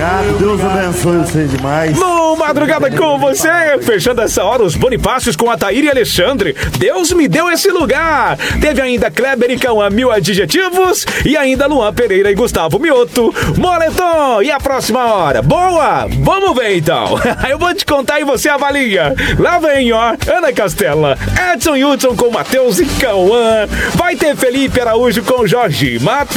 obrigado. Deus abençoe você demais. No Madrugada com você, fechando essa hora os Bonifácios com a Thaíra e Alexandre. Deus me deu esse lugar. Teve ainda Kleber e Cauã, 1000 adjetivos. E ainda Luan Pereira e Gustavo Mioto. Moletom, e a próxima hora? Boa? Vamos ver então. Eu vou te contar e você avalia. Lá vem, ó, Ana Castela, Edson Hudson com Matheus e Cauã. Vai ter Felipe Araújo com Jorge Mata.